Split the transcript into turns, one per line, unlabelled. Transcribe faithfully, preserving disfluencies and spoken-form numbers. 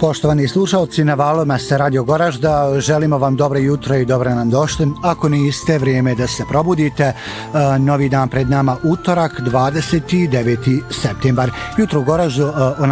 Poštovani slušalci, na valovima se Radio Goražda, želimo vam dobro jutro i dobro nam došli. Ako niste, vrijeme da se probudite. Novi dan pred nama, utorak, dvadeset deveti septembar. Jutro u Goraždu